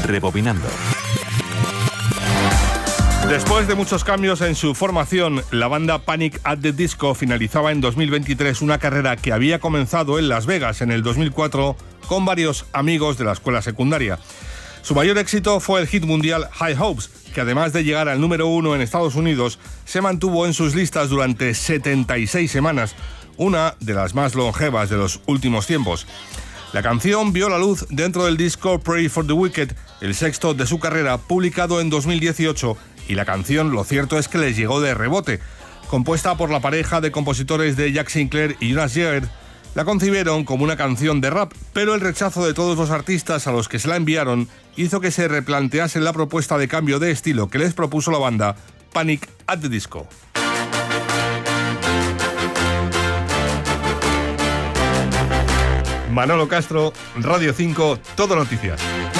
Rebobinando. Después de muchos cambios en su formación, la banda Panic! At the Disco finalizaba en 2023 una carrera que había comenzado en Las Vegas en el 2004 con varios amigos de la escuela secundaria. Su mayor éxito fue el hit mundial High Hopes, que además de llegar al número 1 en Estados Unidos, se mantuvo en sus listas durante 76 semanas, una de las más longevas de los últimos tiempos. La canción vio la luz dentro del disco Pray for the Wicked, el sexto de su carrera, publicado en 2018, y la canción, lo cierto es que les llegó de rebote. Compuesta por la pareja de compositores de Jack Sinclair y Jonas Jagger, la concibieron como una canción de rap, pero el rechazo de todos los artistas a los que se la enviaron hizo que se replanteasen la propuesta de cambio de estilo que les propuso la banda Panic! At the Disco. Manolo Castro, Radio 5, Todo Noticias.